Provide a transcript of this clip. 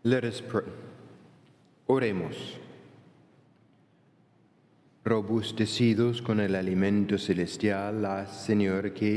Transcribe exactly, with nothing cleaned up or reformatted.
Let us pray. Oremos. Robustecidos con el alimento celestial, haz, Señor, que